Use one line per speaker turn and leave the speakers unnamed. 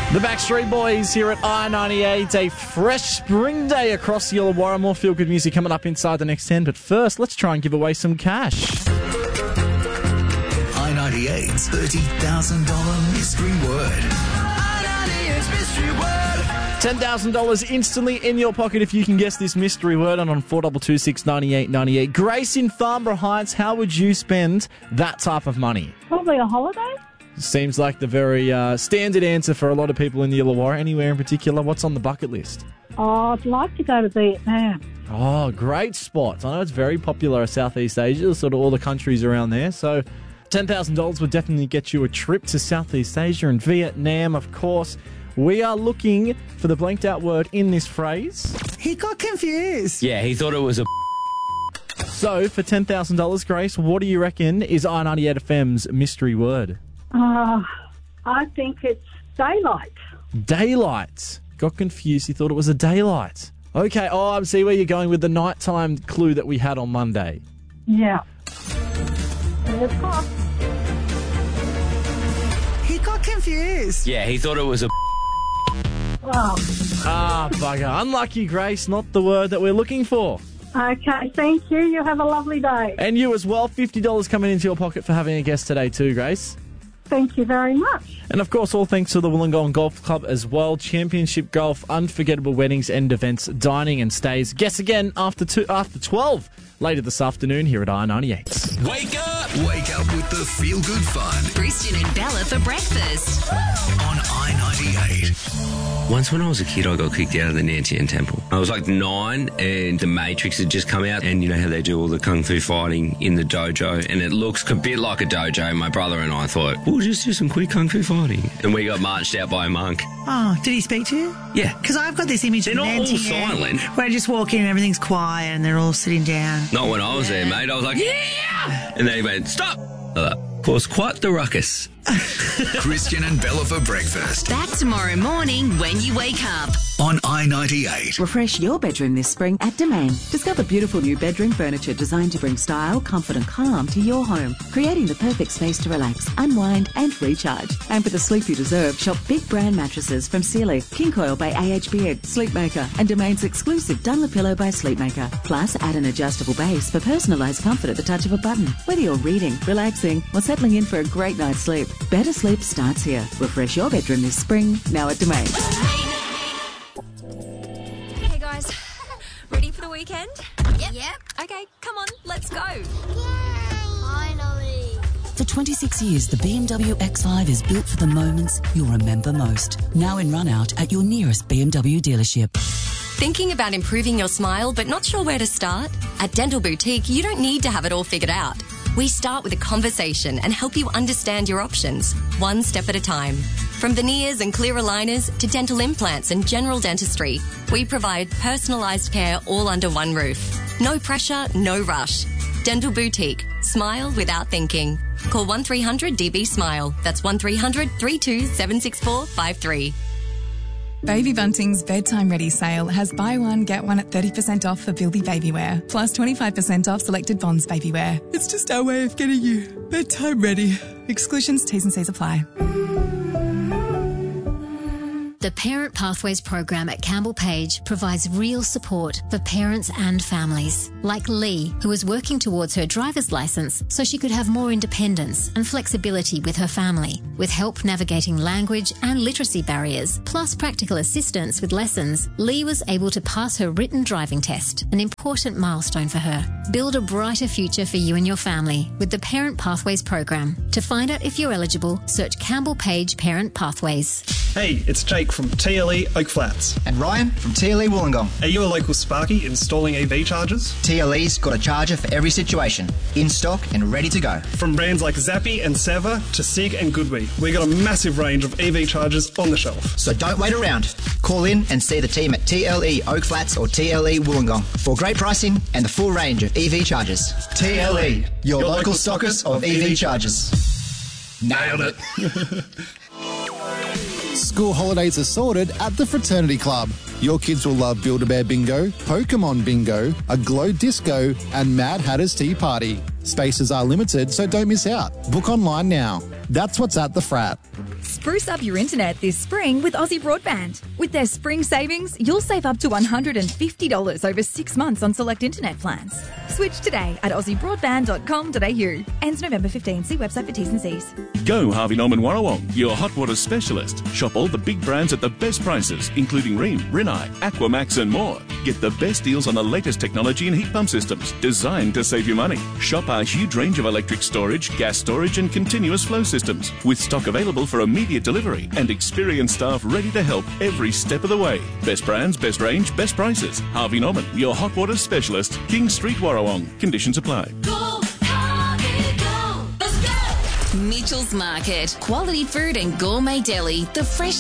The Backstreet Boys here at I-98, a fresh spring day across the Illawarra. More feel-good music coming up inside the next 10. But first, let's try and give away some cash.
I-98's $30,000 mystery word. I-98's mystery word.
$10,000 instantly in your pocket if you can guess this mystery word on 4226 9898. Grace in Farnborough Heights, how would you spend that type of money?
Probably a holiday.
Seems like the very standard answer for a lot of people in the Illawarra. Anywhere in particular? What's on the bucket list?
Oh, I'd like to go to Vietnam.
Oh, great spot. I know it's very popular in Southeast Asia, sort of all the countries around there. So $10,000 would definitely get you a trip to Southeast Asia and Vietnam, of course. We are looking for the blanked out word in this phrase.
He got confused.
Yeah, he thought it was a...
So for $10,000, Grace, what do you reckon is I-98 FM's mystery word?
I think it's daylight.
Daylight. Got confused. He thought it was a daylight. Okay, I see where you're going with the nighttime clue that we had on Monday.
Yeah. Fingers crossed.
He got confused.
Yeah, he thought it was a...
Oh.
Bugger. Unlucky, Grace. Not the word that we're looking for.
Okay, thank you. You have a lovely day.
And you as well. $50 coming into your pocket for having a guest today too, Grace.
Thank you very much.
And of course, all thanks to the Wollongong Golf Club as well. Championship golf, unforgettable weddings and events, dining and stays. Guess again after 12 later this afternoon here at I-98.
Wake up! Wake up with the feel-good fun.
Christian and Bella for breakfast.
On I-98.
Once when I was a kid, I got kicked out of the Nantian Temple. I was like 9 and The Matrix had just come out, and you know how they do all the kung fu fighting in the dojo, and it looks a bit like a dojo. My brother and I thought, we'll just do some quick kung fu fighting. And we got marched out by a monk.
Oh, did he speak to you?
Yeah.
Because I've got this image
They're
of
not all
Nantian
silent.
where I just walk in and everything's quiet and they're all sitting down.
Not when I was there, mate. I was like, yeah! And then he went, stop! Caused quite the ruckus.
Christian and Bella for breakfast.
Back tomorrow morning when you wake up.
On I-98.
Refresh your bedroom this spring at Domain. Discover beautiful new bedroom furniture designed to bring style, comfort and calm to your home, creating the perfect space to relax, unwind and recharge. And for the sleep you deserve, shop big brand mattresses from Sealy, King Coil by AH Beard, Sleepmaker and Domain's exclusive Dunlop by Sleepmaker. Plus, add an adjustable base for personalised comfort at the touch of a button. Whether you're reading, relaxing or settling in for a great night's sleep, better sleep starts here. Refresh your bedroom this spring, now at Domain.
Hey guys, ready for the weekend? Yep. Okay, come on, let's go.
Yay! Finally.
For 26 years, the BMW X5 is built for the moments you'll remember most. Now in run out at your nearest BMW dealership.
Thinking about improving your smile but not sure where to start? At Dental Boutique, you don't need to have it all figured out. We start with a conversation and help you understand your options, one step at a time. From veneers and clear aligners to dental implants and general dentistry, we provide personalised care all under one roof. No pressure, no rush. Dental Boutique. Smile without thinking. Call 1300 DB Smile. That's 1300 32 764 53.
Baby Bunting's Bedtime Ready sale has buy one, get one at 30% off for Bilby Babywear, plus 25% off selected Bonds Babywear. It's just our way of getting you bedtime ready. Exclusions, T's and C's apply.
The Parent Pathways program at Campbell Page provides real support for parents and families, like Lee, who is working towards her driver's license so she could have more independence and flexibility with her family. With help navigating language and literacy barriers, plus practical assistance with lessons, Lee was able to pass her written driving test, an important milestone for her. Build a brighter future for you and your family with the Parent Pathways program. To find out if you're eligible, search Campbell Page Parent Pathways.
Hey, it's Jake from TLE Oak Flats.
And Ryan from TLE Wollongong.
Are you a local Sparky installing EV chargers?
TLE's got a charger for every situation, in stock and ready to go.
From brands like Zappi and Seva to SIG and Goodwee, we got a massive range of EV chargers on the shelf.
So don't wait around. Call in and see the team at TLE Oak Flats or TLE Wollongong for great pricing and the full range of EV chargers. TLE, your local stockers of EV chargers.
Nailed it.
School holidays are sorted at the Fraternity Club. Your kids will love Build-A-Bear Bingo, Pokemon Bingo, a Glow Disco and Mad Hatter's Tea Party. Spaces are limited, so don't miss out. Book online now. That's what's at the Frat.
Spruce up your internet this spring with Aussie Broadband. With their spring savings, you'll save up to $150 over 6 months on select internet plans. Switch today at aussiebroadband.com.au. Ends November 15. See website for T's and C's.
Go Harvey Norman Warrawong, your hot water specialist. Shop all the big brands at the best prices, including Rheem, Rinnai, Aquamax and more. Get the best deals on the latest technology and heat pump systems, designed to save you money. Shop our huge range of electric storage, gas storage and continuous flow systems, with stock available for immediate delivery and experienced staff ready to help every step of the way. Best brands, best range, best prices. Harvey Norman, your hot water specialist. King Street, Warrawong. Conditions apply.
Mitchell's Market. Quality food and gourmet deli. The fresh